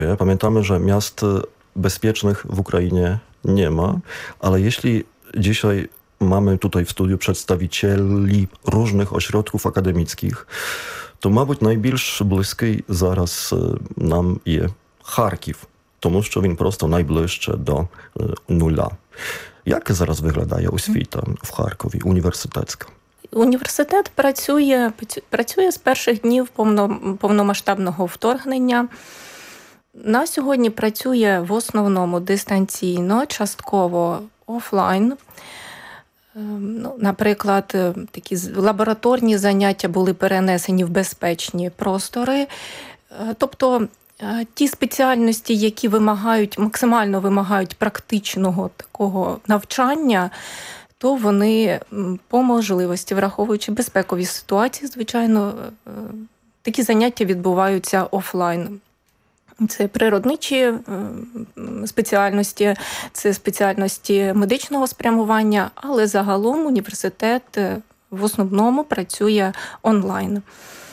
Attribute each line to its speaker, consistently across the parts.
Speaker 1: Pamiętamy, że miast bezpiecznych w Ukrainie nie ma, ale jeśli dzisiaj mamy tutaj w studiu przedstawicieli różnych ośrodków akademickich, to, мабуть, найбільш близький зараз нам є Харків, тому що він просто найближче до нуля. Як зараз виглядає освіта в Харкові, університетська?
Speaker 2: Університет працює з перших днів повномасштабного вторгнення. На сьогодні працює в основному дистанційно, частково офлайн. Наприклад, такі лабораторні заняття були перенесені в безпечні простори. Тобто ті спеціальності, які максимально вимагають практичного такого навчання, то вони по можливості, враховуючи безпекові ситуації, звичайно, такі заняття відбуваються офлайн. Це природничі спеціальності, це спеціальності медичного спрямування, але загалом університет в основному працює онлайн.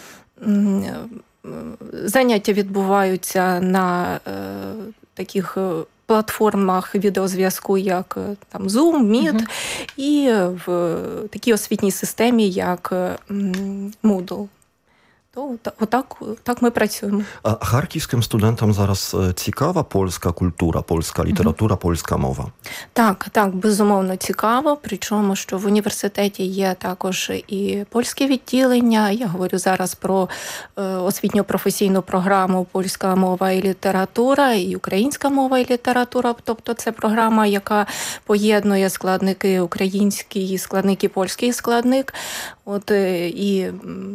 Speaker 2: Заняття відбуваються на таких платформах відеозв'язку, як там Zoom, Meet, і в такій освітній системі, як Moodle. Так ми працюємо.
Speaker 1: А харківським студентам зараз цікава польська культура, польська література, польська мова?
Speaker 2: Так, безумовно цікаво. Причому, що в університеті є також і польське відділення. Я говорю зараз про освітньо-професійну програму «Польська мова і література» і «Українська мова і література». Тобто це програма, яка поєднує складники український, складники польський складник. І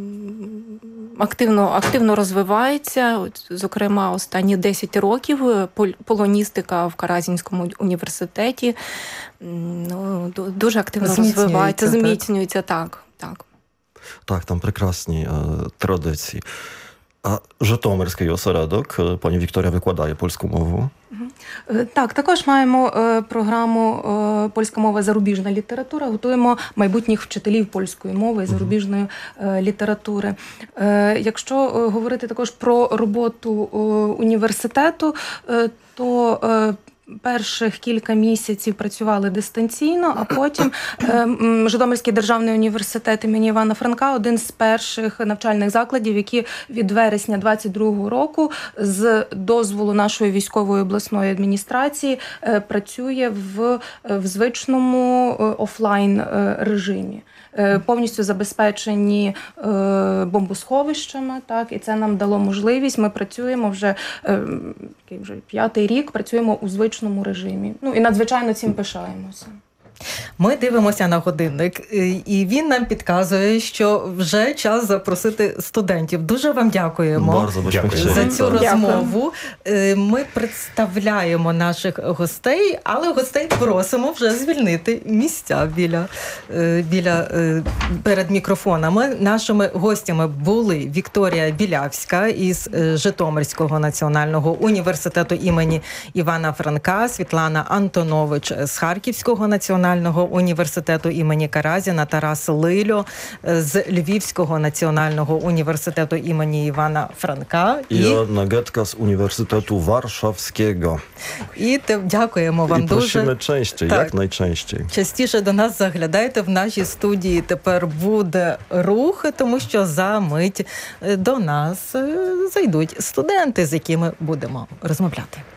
Speaker 2: активно розвивається. Зокрема, останні 10 років полоністика в Каразінському університеті дуже активно розвивається, зміцнюється. Так,
Speaker 1: там прекрасні традиції. А Житомирський осередок, пані Вікторія викладає польську мову.
Speaker 3: Так, також маємо програму «Польська мова. Зарубіжна література». Готуємо майбутніх вчителів польської мови і зарубіжної літератури. Якщо говорити також про роботу університету, то перших кілька місяців працювали дистанційно, а потім Житомирський державний університет імені Івана Франка – один з перших навчальних закладів, які від вересня 2022 року з дозволу нашої військової обласної адміністрації працює в звичному офлайн режимі. Повністю забезпечені бомбосховищами, так, і це нам дало можливість. Ми працюємо вже 5-й рік, працюємо у звичному режимі. І надзвичайно цим пишаємося.
Speaker 4: Ми дивимося на годинник, і він нам підказує, що вже час запросити студентів. Дуже вам дякуємо за цю розмову. Ми представляємо наших гостей, але гостей просимо вже звільнити місця перед мікрофонами. Нашими гостями були Вікторія Білявська із Житомирського національного університету імені Івана Франка, Світлана Антонович з Харківського національного університету імені Каразіна, Тарас Лильо з Львівського національного університету імені Івана Франка.
Speaker 1: І Анна Гетка з університету Варшавського.
Speaker 4: І дякуємо вам дуже.
Speaker 1: І просимо частіше, як найчастіше.
Speaker 4: Частіше до нас заглядайте. В нашій студії тепер буде рух, тому що за мить до нас зайдуть студенти, з якими будемо розмовляти.